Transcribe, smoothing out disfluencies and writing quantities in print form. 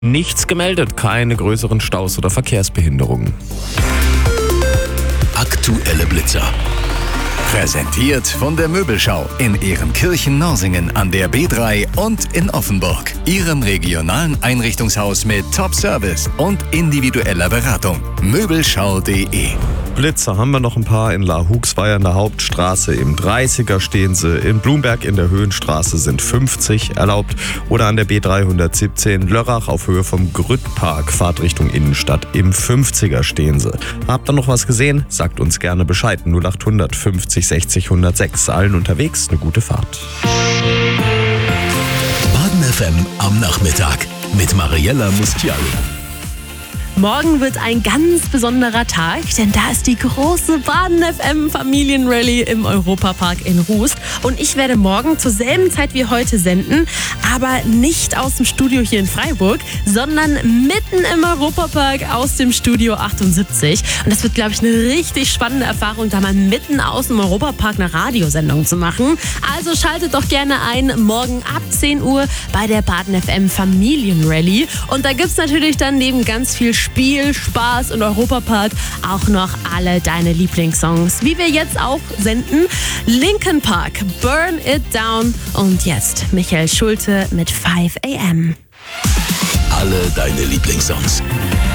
Nichts gemeldet, keine größeren Staus oder Verkehrsbehinderungen. Aktuelle Blitzer. Präsentiert von der Möbelschau in Ehrenkirchen-Norsingen an der B3 und in Offenburg. Ihrem regionalen Einrichtungshaus mit Top-Service und individueller Beratung. Möbelschau.de. Blitzer haben wir noch ein paar. In La Huxweier in der Hauptstraße im 30er stehen sie. In Blumberg in der Höhenstraße sind 50 erlaubt. Oder an der B317 Lörrach auf Höhe vom Grüttpark, Fahrt Richtung Innenstadt im 50er stehen sie. Habt ihr noch was gesehen? Sagt uns gerne Bescheid. 0800 50 60 106. Allen unterwegs eine gute Fahrt. Baden FM am Nachmittag mit Mariella Mustiali. Morgen wird ein ganz besonderer Tag, denn da ist die große Baden FM Familienrallye im Europapark in Rust. Und ich werde morgen zur selben Zeit wie heute senden, aber nicht aus dem Studio hier in Freiburg, sondern mitten im Europapark aus dem Studio 78. Und das wird, glaube ich, eine richtig spannende Erfahrung, da mal mitten aus dem Europapark eine Radiosendung zu machen. Also schaltet doch gerne ein, morgen ab 10 Uhr bei der Baden FM Familienrallye. Und da gibt es natürlich dann neben ganz viel Spiel, Spaß und Europapark auch noch alle deine Lieblingssongs, wie wir jetzt auch senden. Linkin Park, Burn It Down und jetzt Michael Schulte mit 5 AM. Alle deine Lieblingssongs.